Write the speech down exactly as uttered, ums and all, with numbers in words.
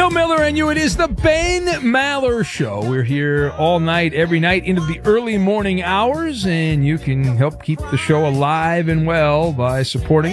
Bill Miller and you. It is the Ben Maller Show. We're here all night, every night, into the early morning hours, and you can help keep the show alive and well by supporting